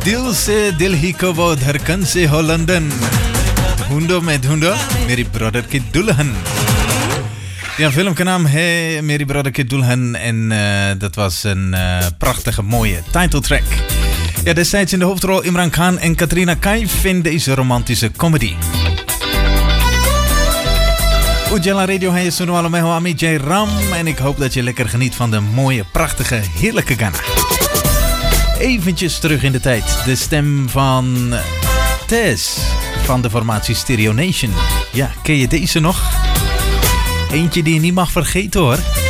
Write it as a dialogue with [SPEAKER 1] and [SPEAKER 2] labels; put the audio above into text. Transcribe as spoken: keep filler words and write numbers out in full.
[SPEAKER 1] दिल से दिल ही को वो धड़कन से हो लंदन ढूंढो मैं ढूंढो मेरी ब्रदर की दुल्हन. Ja, film का naam है मेरी ब्रदर की दुल्हन en uh, dat was een uh, prachtige mooie titeltrack. Ja, destijds in de hoofdrol Imran Khan en Katrina Kaif in deze romantische comedy. Ujala Radio है सुनने वालों में हूँ अमित जय Ram en ik hoop dat je lekker geniet van de mooie, prachtige, heerlijke Ghana. Eventjes terug in de tijd. De stem van Tess van de formatie Stereo Nation. Ja, ken je deze nog? Eentje die je niet mag vergeten hoor.